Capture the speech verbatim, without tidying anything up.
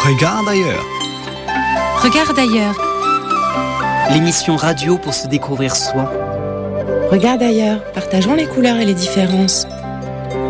Regarde ailleurs. Regarde ailleurs. L'émission radio pour se découvrir soi. Regarde ailleurs, partageons les couleurs et les différences.